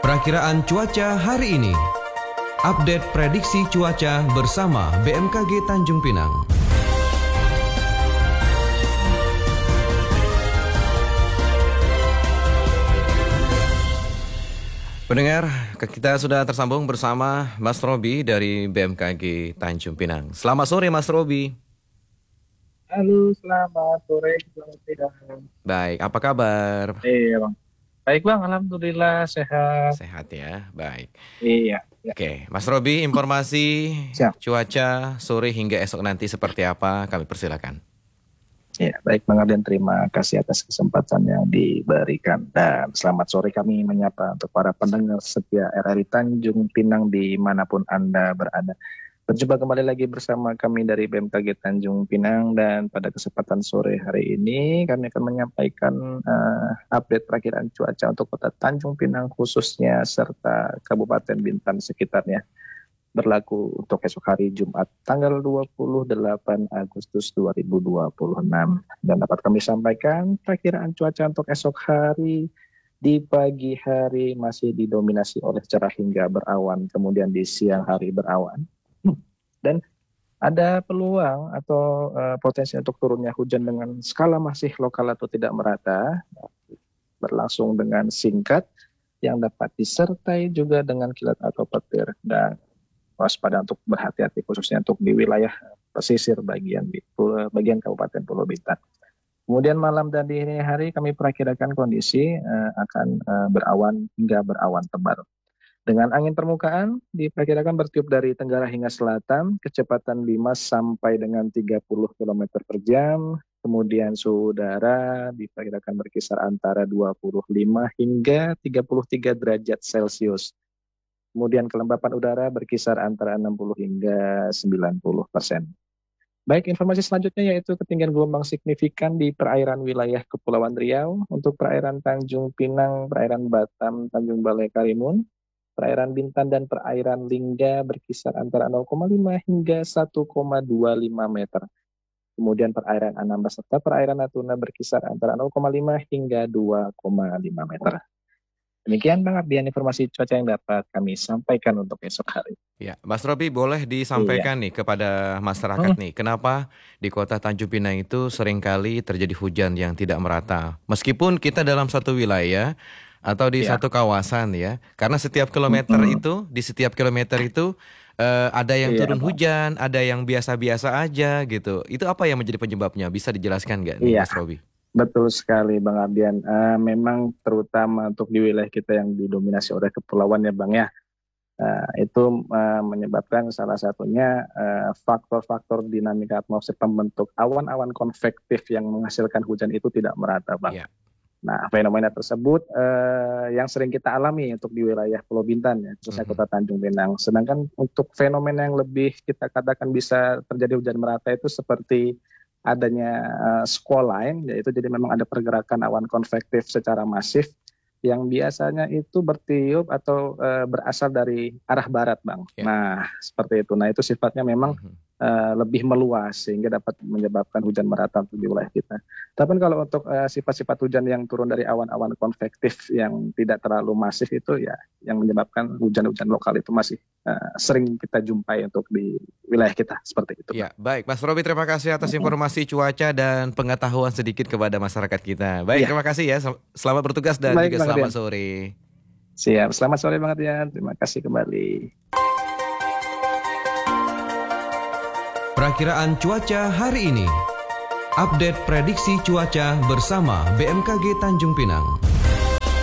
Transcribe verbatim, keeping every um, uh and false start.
Perakiraan cuaca hari ini. Update prediksi cuaca bersama B M K G Tanjung Pinang. Pendengar, kita sudah tersambung bersama Mas Robi dari B M K G Tanjung Pinang. Selamat sore Mas Robi. Halo, selamat sore, selamat siang. Baik, apa kabar? Iya bang. Baik bang, alhamdulillah sehat. Sehat ya, baik. Iya. Ya. Oke, Mas Robi, informasi Siap. cuaca sore hingga esok nanti seperti apa? Kami persilakan. Ya, baik Bang Ardian, terima kasih atas kesempatan yang diberikan. Dan selamat sore kami menyapa untuk para pendengar setia R R I Tanjung Pinang dimanapun Anda berada. Berjumpa kembali lagi bersama kami dari B M K G Tanjung Pinang, dan pada kesempatan sore hari ini kami akan menyampaikan uh, update perakiraan cuaca untuk kota Tanjung Pinang khususnya serta Kabupaten Bintan sekitarnya. Berlaku untuk esok hari Jumat tanggal dua puluh delapan Agustus dua ribu dua puluh enam. Dan dapat kami sampaikan perakiraan cuaca untuk esok hari di pagi hari masih didominasi oleh cerah hingga berawan, kemudian di siang hari berawan. Dan ada peluang atau uh, potensi untuk turunnya hujan dengan skala masih lokal atau tidak merata, berlangsung dengan singkat yang dapat disertai juga dengan kilat atau petir, dan waspada untuk berhati-hati khususnya untuk di wilayah pesisir bagian bagian Kabupaten Pulau Bintan. Kemudian malam dan dini hari kami perakirakan kondisi uh, akan uh, berawan hingga berawan tebal. Dengan angin permukaan diperkirakan bertiup dari tenggara hingga selatan, kecepatan lima sampai dengan tiga puluh kilometer per jam. Kemudian suhu udara diperkirakan berkisar antara dua puluh lima hingga tiga puluh tiga derajat Celcius. Kemudian kelembapan udara berkisar antara enam puluh hingga sembilan puluh persen. Baik, informasi selanjutnya yaitu ketinggian gelombang signifikan di perairan wilayah Kepulauan Riau untuk perairan Tanjung Pinang, perairan Batam, Tanjung Balai Karimun, perairan Bintan dan perairan Lingga berkisar antara nol koma lima hingga satu koma dua lima meter. Kemudian perairan Anambas serta perairan Natuna berkisar antara nol koma lima hingga dua koma lima meter. Demikian Bang Ardian informasi cuaca yang dapat kami sampaikan untuk esok hari. Ya, Mas Robi, boleh disampaikan iya. nih kepada masyarakat hmm. nih, kenapa di kota Tanjung Pinang itu seringkali terjadi hujan yang tidak merata, meskipun kita dalam satu wilayah atau di ya. satu kawasan ya, karena setiap kilometer mm-hmm. itu, di setiap kilometer itu uh, ada yang iya, turun Pak. hujan, ada yang biasa-biasa aja gitu. Itu apa yang menjadi penyebabnya? Bisa dijelaskan nggak nih iya. Mas Robi? Betul sekali Bang Ardian. Uh, memang terutama untuk di wilayah kita yang didominasi oleh kepulauan ya Bang ya, uh, itu uh, menyebabkan salah satunya uh, faktor-faktor dinamika atmosfer pembentuk awan-awan konvektif yang menghasilkan hujan itu tidak merata Bang. Iya. Nah, fenomena tersebut uh, yang sering kita alami untuk di wilayah Pulau Bintan ya, khususnya mm-hmm. kota Tanjung Pinang. Sedangkan untuk fenomena yang lebih kita katakan bisa terjadi hujan merata itu seperti adanya uh, squall line, yaitu jadi memang ada pergerakan awan konvektif secara masif yang biasanya itu bertiup atau uh, berasal dari arah barat, Bang. Yeah. Nah, seperti itu. Nah, itu sifatnya memang mm-hmm. uh, lebih meluas sehingga dapat menyebabkan hujan merata untuk di wilayah kita. Tapi kalau untuk uh, sifat-sifat hujan yang turun dari awan-awan konvektif yang tidak terlalu masif itu ya yang menyebabkan hujan-hujan lokal itu masih uh, sering kita jumpai untuk di wilayah kita seperti itu. Ya, baik. Mas Robi, terima kasih atas informasi cuaca dan pengetahuan sedikit kepada masyarakat kita. Baik, ya. Terima kasih ya. Selamat bertugas dan baik, juga selamat sore. Siap, selamat sore Bang Ardian. Terima kasih kembali. Perakiraan cuaca hari ini. Update prediksi cuaca bersama B M K G Tanjung Pinang.